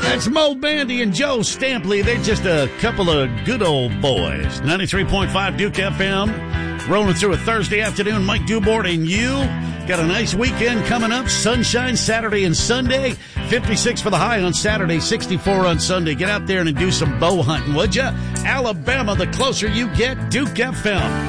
That's Mo Bandy and Joe Stampley. They're just a couple of good old boys. 93.5 Duke FM. Rolling through a Thursday afternoon. Mike Dubort and you. Got a nice weekend coming up. Sunshine Saturday and Sunday. 56 for the high on Saturday, 64 on Sunday. Get out there and do some bow hunting, would ya? Alabama, the closer you get, Duke FM.